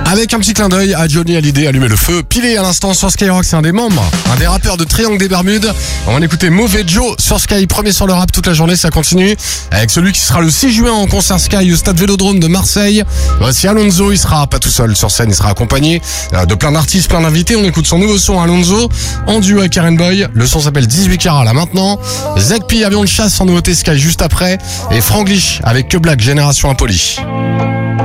Avec un petit clin d'œil à Johnny Hallyday, allumer le feu. Pilé à l'instant sur Skyrock, c'est un des membres, un des rappeurs de Triangle des Bermudes. On va écouter Mauvais Joe sur Sky, premier sur le rap toute la journée, ça continue. Avec celui qui sera le 6 juin en concert Sky au stade Vélodrome de Marseille. Voici Alonso, il sera pas tout seul sur scène, il sera accompagné de plein d'artistes, plein d'invités. On écoute son nouveau son Alonso, en duo avec Karen Boy. Le son s'appelle 18 carats là maintenant. Zekpi, avion de chasse en nouveauté Sky juste après. Et Franglish avec Que Black, Génération Impolie.